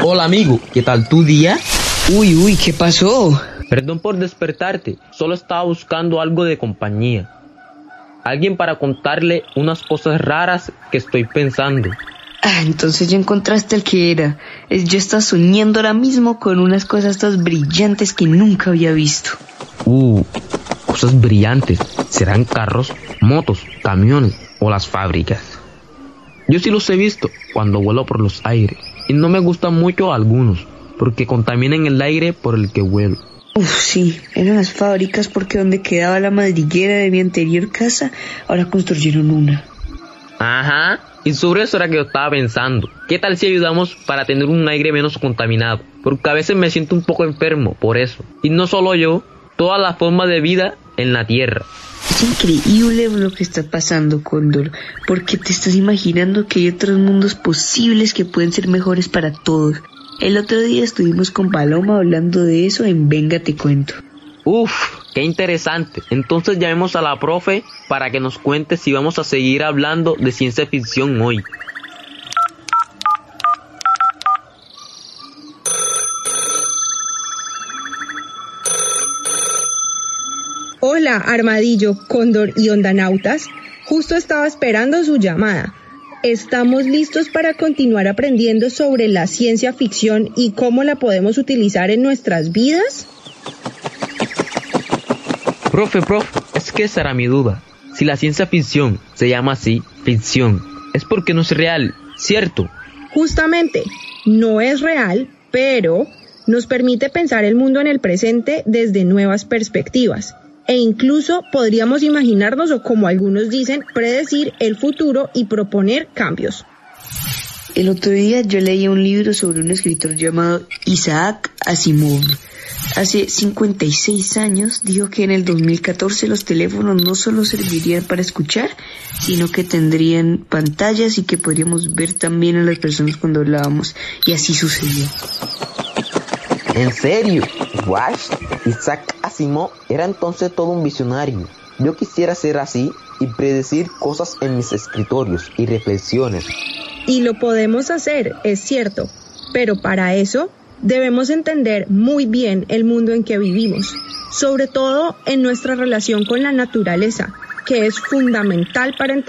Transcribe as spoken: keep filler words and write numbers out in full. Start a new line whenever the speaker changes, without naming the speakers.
Hola amigo, ¿qué tal tu día?
Uy, uy, ¿qué pasó?
Perdón por despertarte, solo estaba buscando algo de compañía. Alguien para contarle unas cosas raras que estoy pensando.
Ah, entonces ya encontraste el que era. Es, yo estaba soñando ahora mismo con unas cosas tan brillantes que nunca había visto.
Uh, cosas brillantes. ¿Serán carros, motos, camiones o las fábricas? Yo sí los he visto cuando vuelo por los aires. Y no me gustan mucho algunos, porque contaminan el aire por el que vuelo.
Uf, sí, eran las fábricas porque donde quedaba la madriguera de mi anterior casa, ahora construyeron una.
Ajá, y sobre eso era que yo estaba pensando. ¿Qué tal si ayudamos para tener un aire menos contaminado? Porque a veces me siento un poco enfermo por eso. Y no solo yo, toda la forma de vida en la Tierra.
Es increíble lo que está pasando, Cóndor, porque te estás imaginando que hay otros mundos posibles que pueden ser mejores para todos. El otro día estuvimos con Paloma hablando de eso en Venga Te Cuento.
Uf, qué interesante. Entonces llamemos a la profe para que nos cuente si vamos a seguir hablando de ciencia ficción hoy.
Hola, Armadillo, Cóndor y Ondanautas. Justo estaba esperando su llamada. ¿Estamos listos para continuar aprendiendo sobre la ciencia ficción y cómo la podemos utilizar en nuestras vidas?
Profe, profe, es que esa era mi duda. Si la ciencia ficción se llama así, ficción, es porque no es real, ¿cierto?
Justamente, no es real, pero nos permite pensar el mundo en el presente desde nuevas perspectivas. E incluso podríamos imaginarnos, o como algunos dicen, predecir el futuro y proponer cambios.
El otro día yo leí un libro sobre un escritor llamado Isaac Asimov. Hace cincuenta y seis años dijo que en el dos mil catorce los teléfonos no solo servirían para escuchar, sino que tendrían pantallas y que podríamos ver también a las personas cuando hablábamos. Y así sucedió.
¿En serio? ¿What? Isaac Asimov era entonces todo un visionario. Yo quisiera ser así y predecir cosas en mis escritorios y reflexiones.
Y lo podemos hacer, es cierto, pero para eso debemos entender muy bien el mundo en que vivimos, sobre todo en nuestra relación con la naturaleza, que es fundamental para entender